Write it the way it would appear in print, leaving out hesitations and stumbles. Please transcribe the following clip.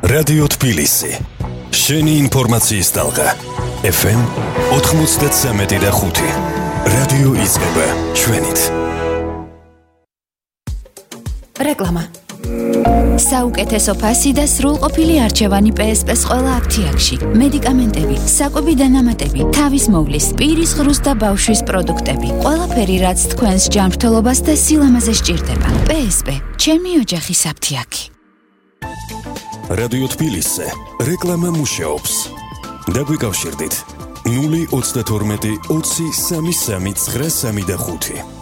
რადიო თბილისი. შენი ინფორმაციის ტალღა. FM 93.5. რადიო იზრდება ჩვენით. რეკლამა. საუკეთესო ფასი და სრულყოფილი არჩევანი PSP-ს ყველა აფთიაქში. მედიკამენტები, საკვები დანამატები, თავის მოვლის, პირის ღრუს და ბავშვის პროდუქტები. ყველაფერი, რაც თქვენს ჯანმრთელობას და სილამაზე სჭირდება. PSP, ჩემი ოჯახის აფთიაქი. რადიო თბილისზე რეკლამა მუშაობს. დაგვიკავშირდით 032 20 33 935.